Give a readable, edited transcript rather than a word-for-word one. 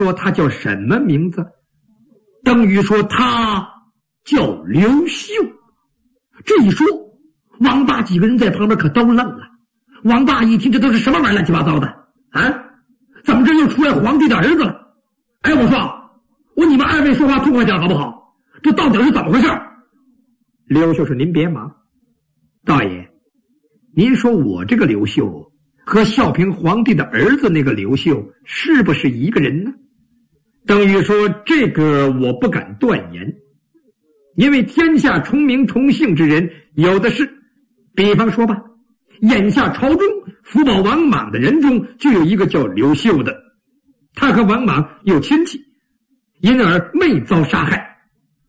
说他叫什么名字？邓禹说他叫刘秀。这一说，王八几个人在旁边可都愣了。王八一听，这都是什么玩意儿，乱七八糟的啊？怎么这又出来皇帝的儿子了？哎，我说你们二位说话痛快点好不好？这到底是怎么回事？刘秀说：“您别忙，大爷，您说我这个刘秀和孝平皇帝的儿子那个刘秀是不是一个人呢？”邓禹说：“这个我不敢断言，因为天下重名重姓之人有的是。比方说吧，眼下朝中辅保王莽的人中就有一个叫刘秀的，他和王莽有亲戚，因而未遭杀害。